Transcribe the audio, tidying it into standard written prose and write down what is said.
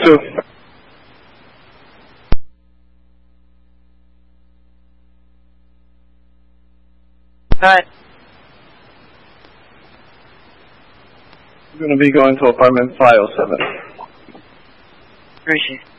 2. Alright. We're going to be going to apartment 507. Appreciate it.